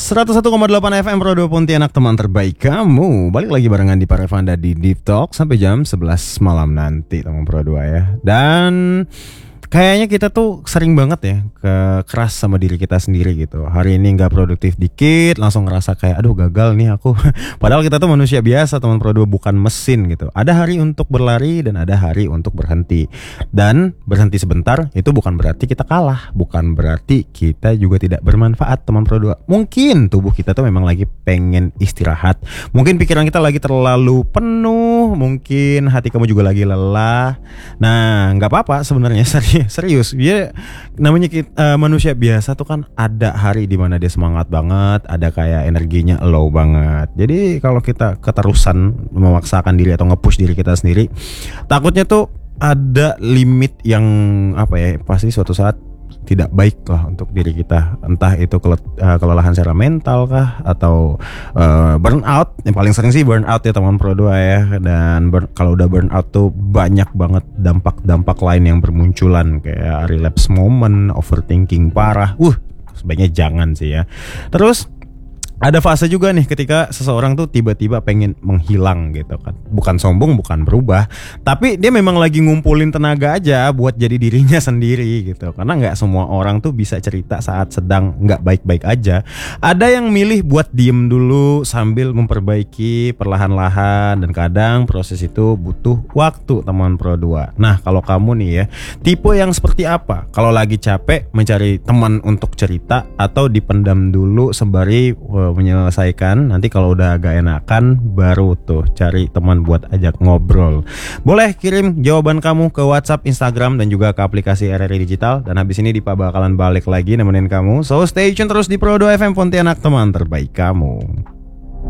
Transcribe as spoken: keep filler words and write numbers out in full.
seratus satu koma delapan F M Pro dua Pontianak, teman terbaik kamu. Balik lagi barengan di Parevanda di Deep Talk sampai jam sebelas malam nanti, teman Pro dua ya. Dan kayaknya kita tuh sering banget ya ke keras sama diri kita sendiri gitu. Hari ini gak produktif dikit, langsung ngerasa kayak aduh gagal nih aku. Padahal kita tuh manusia biasa, teman Pro dua, bukan mesin gitu. Ada hari untuk berlari dan ada hari untuk berhenti. Dan berhenti sebentar itu bukan berarti kita kalah, bukan berarti kita juga tidak bermanfaat, teman Pro dua. Mungkin tubuh kita tuh memang lagi pengen istirahat. Mungkin pikiran kita lagi terlalu penuh, mungkin hati kamu juga lagi lelah. Nah, nggak apa-apa sebenarnya. Serius, dia namanya kita, uh, manusia biasa tuh kan ada hari di mana dia semangat banget, ada kayak energinya low banget. Jadi kalau kita keterusan memaksakan diri atau nge-push diri kita sendiri, takutnya tuh ada limit yang apa ya, pasti suatu saat tidak baik lah untuk diri kita. Entah itu kelelahan secara mental kah, atau uh, burnout. Yang paling sering sih burnout ya, teman Pro dua ya. Dan burn, kalau udah burnout tuh banyak banget dampak-dampak lain yang bermunculan, kayak relapse moment, overthinking parah. Uh, sebaiknya jangan sih ya. Terus ada fase juga nih ketika seseorang tuh tiba-tiba pengen menghilang gitu kan. Bukan sombong, bukan berubah, tapi dia memang lagi ngumpulin tenaga aja buat jadi dirinya sendiri gitu. Karena gak semua orang tuh bisa cerita saat sedang gak baik-baik aja. Ada yang milih buat diem dulu sambil memperbaiki perlahan-lahan. Dan kadang proses itu butuh waktu, teman Pro dua. Nah, kalau kamu nih ya, tipe yang seperti apa? Kalau lagi capek mencari teman untuk cerita, atau dipendam dulu sembari menyelesaikan, nanti kalau udah agak enakan baru tuh cari teman buat ajak ngobrol. Boleh kirim jawaban kamu ke WhatsApp, Instagram, dan juga ke aplikasi R R I Digital. Dan habis ini Dipa bakalan balik lagi nemenin kamu. So stay tune terus di Pro dua F M Pontianak, teman terbaik kamu.